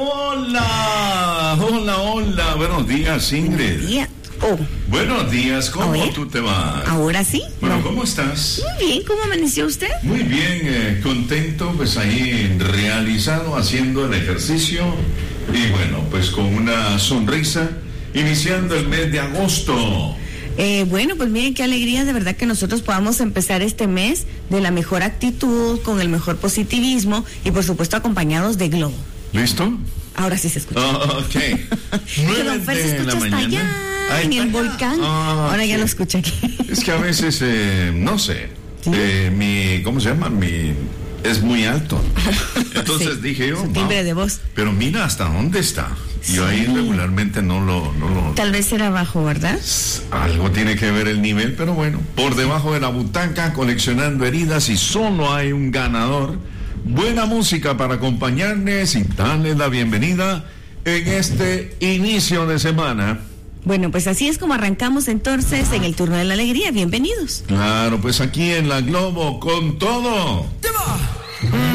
Hola. Buenos días, Ingrid. Buenos días. Oh. Buenos días, ¿cómo tú te vas? ¿Ahora sí? Bueno, No. ¿cómo estás? Muy bien, ¿cómo amaneció usted? Muy bien, contento, pues ahí realizado, haciendo el ejercicio y bueno, pues con una sonrisa, iniciando el mes de agosto. Bueno, pues miren qué alegría de verdad que nosotros podamos empezar este mes de la mejor actitud, con el mejor positivismo y por supuesto acompañados de Globo. ¿Listo? Ahora sí se escucha. Ok. Que don Fer se escucha hasta allá, en el volcán. Ahora ya lo escucha aquí. Es que a veces, no sé, ¿Sí? ¿cómo se llama? Es muy alto. Entonces Sí, dije yo, su timbre de voz. pero mira hasta dónde está. Yo ahí regularmente no lo... Tal vez era bajo, ¿verdad? Algo tiene que ver el nivel, pero bueno, por debajo de la butaca, coleccionando heridas y solo hay un ganador. Buena música para acompañarles y darles la bienvenida en este inicio de semana. Bueno, pues así es como arrancamos entonces en el turno de la alegría. Bienvenidos. Claro, pues aquí en la Globo con todo.